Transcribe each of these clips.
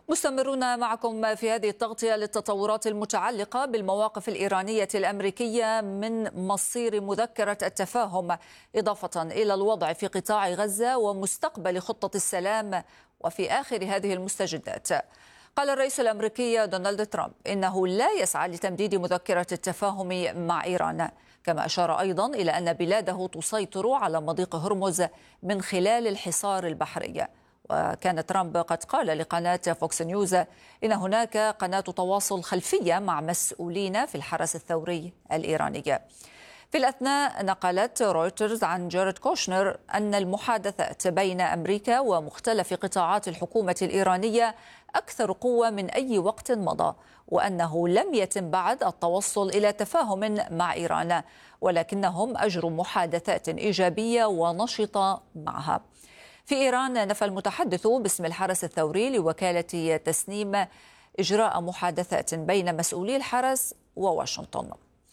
مستمرون معكم في هذه التغطية للتطورات المتعلقة بالمواقف الإيرانية الأمريكية من مصير مذكرة التفاهم، إضافة إلى الوضع في قطاع غزة ومستقبل خطة السلام. وفي آخر هذه المستجدات، قال الرئيس الأمريكي دونالد ترامب إنه لا يسعى لتمديد مذكرة التفاهم مع إيران، كما أشار أيضا إلى أن بلاده تسيطر على مضيق هرمز من خلال الحصار البحري. وكان ترامب قد قال لقناة فوكس نيوز إن هناك قناة تواصل خلفية مع مسؤولين في الحرس الثوري الإيراني. في الأثناء، نقلت رويترز عن جاريد كوشنر أن المحادثات بين أمريكا ومختلف قطاعات الحكومة الإيرانية أكثر قوة من أي وقت مضى، وأنه لم يتم بعد التوصل إلى تفاهم مع إيران، ولكنهم أجروا محادثات إيجابية ونشطة معها. في إيران، نفى المتحدث باسم الحرس الثوري لوكالة تسنيم إجراء محادثات بين مسؤولي الحرس وواشنطن.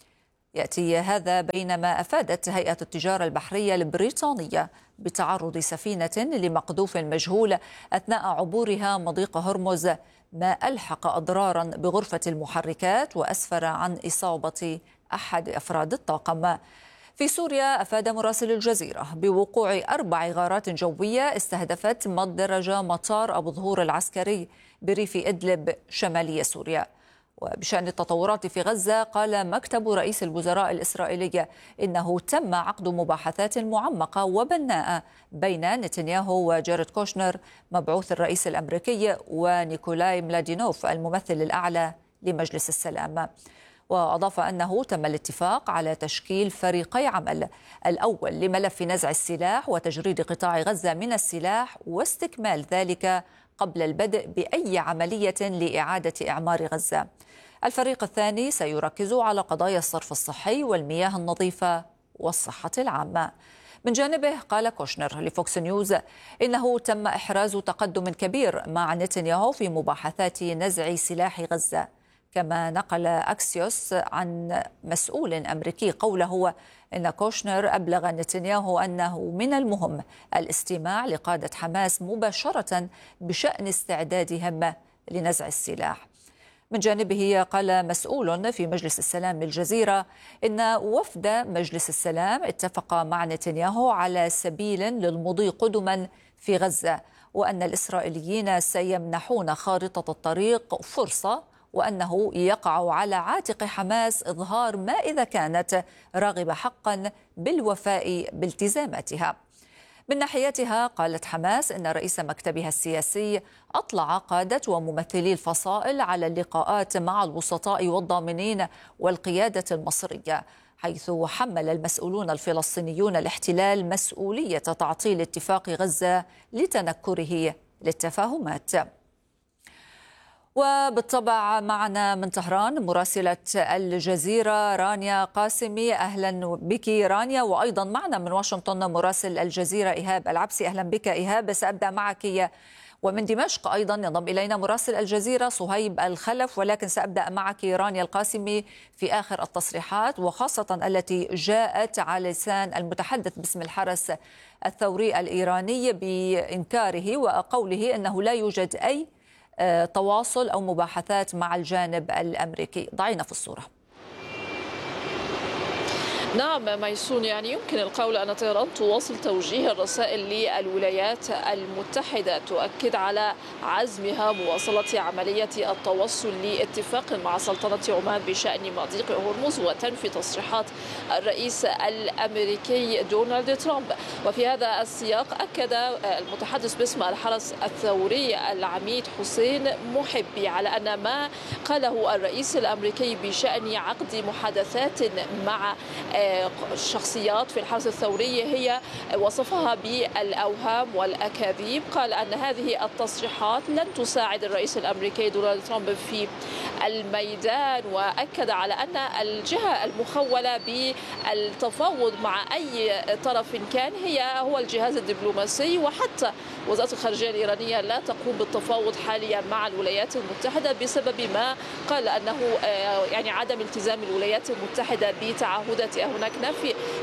يأتي هذا بينما أفادت هيئة التجارة البحرية البريطانية بتعرض سفينة لمقذوف مجهول أثناء عبورها مضيق هرمز، ما ألحق أضرارا بغرفة المحركات وأسفر عن إصابة أحد أفراد الطاقم. في سوريا، أفاد مراسل الجزيرة بوقوع 4 غارات جوية استهدفت مدرج مطار أبو ظهور العسكري بريف إدلب شمالي سوريا. وبشأن التطورات في غزة، قال مكتب رئيس الوزراء الإسرائيلي إنه تم عقد مباحثات معمقة وبناءة بين نتنياهو وجاريد كوشنر مبعوث الرئيس الأمريكي ونيكولاي ملادينوف الممثل الأعلى لمجلس السلام. وأضاف أنه تم الاتفاق على تشكيل فريقي عمل، الأول لملف نزع السلاح وتجريد قطاع غزة من السلاح واستكمال ذلك قبل البدء بأي عملية لإعادة إعمار غزة. الفريق الثاني سيركز على قضايا الصرف الصحي والمياه النظيفة والصحة العامة. من جانبه، قال كوشنر لفوكس نيوز إنه تم إحراز تقدم كبير مع نتنياهو في مباحثات نزع سلاح غزة. كما نقل أكسيوس عن مسؤول أمريكي قوله إن كوشنر أبلغ نتنياهو أنه من المهم الاستماع لقادة حماس مباشرة بشأن استعدادهم لنزع السلاح. من جانبه، قال مسؤول في مجلس السلام للجزيرة إن وفد مجلس السلام اتفق مع نتنياهو على سبيل للمضي قدما في غزة، وأن الإسرائيليين سيمنحون خارطة الطريق فرصة، وأنه يقع على عاتق حماس إظهار ما إذا كانت راغبة حقا بالوفاء بالتزاماتها. من ناحيتها، قالت حماس إن رئيس مكتبها السياسي أطلع قادة وممثلي الفصائل على اللقاءات مع الوسطاء والضامنين والقيادة المصرية، حيث حمل المسؤولون الفلسطينيون الاحتلال مسؤولية تعطيل اتفاق غزة لتنكره للتفاهمات. وبالطبع معنا من طهران مراسلة الجزيرة رانيا قاسمي. أهلا بك رانيا. وأيضا معنا من واشنطن مراسل الجزيرة إيهاب العبسي. أهلا بك إيهاب. سأبدأ معك. ومن دمشق أيضا ينضم إلينا مراسل الجزيرة صهيب الخلف، ولكن سأبدأ معك رانيا القاسمي في آخر التصريحات، وخاصة التي جاءت على لسان المتحدث باسم الحرس الثوري الإيراني بإنكاره وقوله أنه لا يوجد أي تواصل أو مباحثات مع الجانب الأمريكي. ضعينا في الصورة. نعم ميسون، يعني يمكن القول أن طهران تواصل توجيه الرسائل للولايات المتحدة تؤكد على عزمها مواصلة عملية التوصل لاتفاق مع سلطنة عمان بشأن مضيق هرمز وتنفي تصريحات الرئيس الأمريكي دونالد ترامب. وفي هذا السياق، أكد المتحدث باسم الحرس الثوري العميد حسين محبي على أن ما قاله الرئيس الأمريكي بشأن عقد محادثات مع الشخصيات في الحرس الثوري هي وصفها بالأوهام والأكاذيب. قال أن هذه التصريحات لن تساعد الرئيس الأمريكي دونالد ترامب في الميدان، وأكد على أن الجهة المخولة بالتفاوض مع أي طرف كان هو الجهاز الدبلوماسي، وحتى وزارة الخارجية الإيرانية لا تقوم بالتفاوض حاليا مع الولايات المتحدة بسبب ما قال أنه يعني عدم التزام الولايات المتحدة بتعهداتها. هناك نفي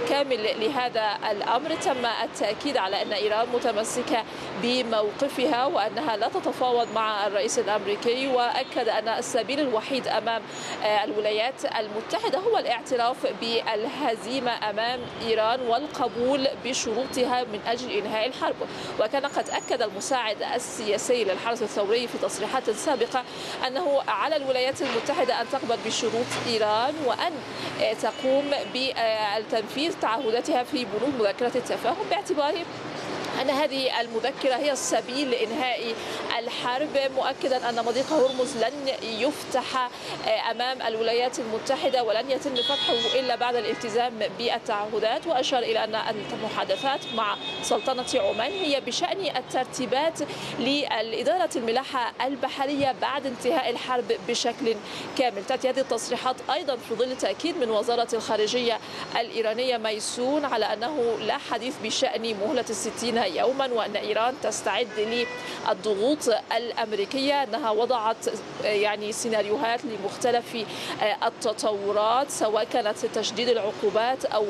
كامل لهذا الأمر. تم التأكيد على أن إيران متمسكة بموقفها وأنها لا تتفاوض مع الرئيس الأمريكي، وأكد أن السبيل الوحيد أمام الولايات المتحدة هو الاعتراف بالهزيمة أمام إيران والقبول بشروطها من أجل إنهاء الحرب. وكان قد أكد المساعد السياسي للحرس الثوري في تصريحات سابقة أنه على الولايات المتحدة أن تقبل بشروط إيران وأن تقوم بتنفيذ تعهداتها في بنود مذكرة التفاهم، باعتبار أن هذه المذكرة هي السبيل لإنهاء الحرب، مؤكدا أن مضيق هرمز لن يفتح أمام الولايات المتحدة ولن يتم فتحه إلا بعد الالتزام بالتعهدات. وأشار إلى أن المحادثات مع سلطنة عمان هي بشأن الترتيبات لإدارة الملاحة البحرية بعد انتهاء الحرب بشكل كامل. تأتي هذه التصريحات أيضا في ظل تأكيد من وزارة الخارجية الإيرانية ميسون على أنه لا حديث بشأن مهلة 60 يوما، وأن إيران تستعد للضغوط الأمريكية، أنها وضعت سيناريوهات لمختلف التطورات سواء كانت تشديد العقوبات أو